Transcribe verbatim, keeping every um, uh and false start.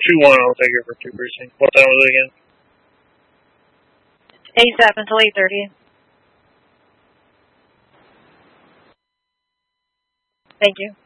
two one, I'll take it for two precinct. What time was it again? ASAP until eight thirty. Thank you.